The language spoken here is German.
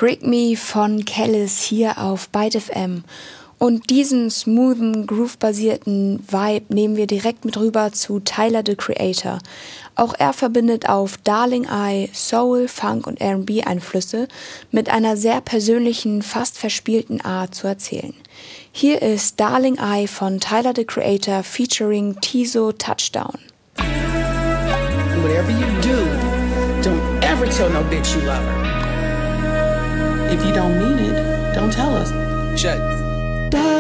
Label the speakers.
Speaker 1: Trick Me von Kelis hier auf Byte FM. Und diesen smoothen, groove-basierten Vibe nehmen wir direkt mit rüber zu Tyler, the Creator. Auch er verbindet auf Darling I Soul, Funk und R&B-Einflüsse mit einer sehr persönlichen, fast verspielten Art zu erzählen. Hier ist Darling I von Tyler, the Creator featuring Tizo Touchdown.
Speaker 2: Whatever you do, don't ever tell no bitch you love her. If you don't mean it, don't tell us. Shut.